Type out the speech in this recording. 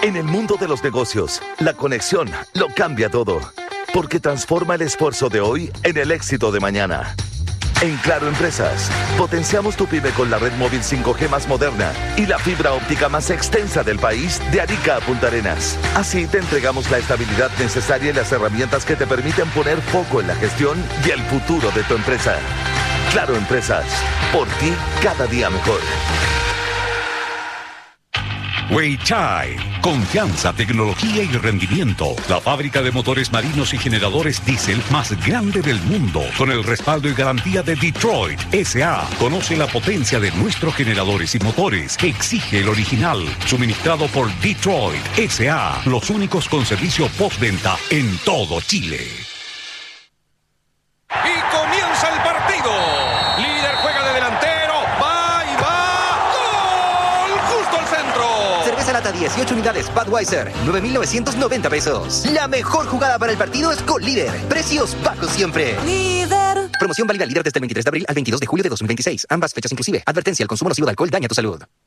En el mundo de los negocios, la conexión lo cambia todo, porque transforma el esfuerzo de hoy en el éxito de mañana. En Claro Empresas, potenciamos tu pyme con la red móvil 5G más moderna y la fibra óptica más extensa del país, de Arica a Punta Arenas. Así te entregamos la estabilidad necesaria y las herramientas que te permiten poner foco en la gestión y el futuro de tu empresa. Claro Empresas, por ti cada día mejor. Weichai, confianza, tecnología y rendimiento. La fábrica de motores marinos y generadores diésel más grande del mundo, con el respaldo y garantía de Detroit S.A. Conoce la potencia de nuestros generadores y motores. Exige el original, suministrado por Detroit S.A. Los únicos con servicio postventa en todo Chile. Y comienza el partido. Líder juega de delantero. Va y va. ¡Gol! Justo al centro. Cerveza lata 18 unidades Budweiser, 9,990 pesos. La mejor jugada para el partido es con Líder. Precios bajos siempre. Líder. Promoción válida Líder desde el 23 de abril al 22 de julio de 2026. Ambas fechas inclusive. Advertencia: el consumo nocivo de alcohol daña tu salud.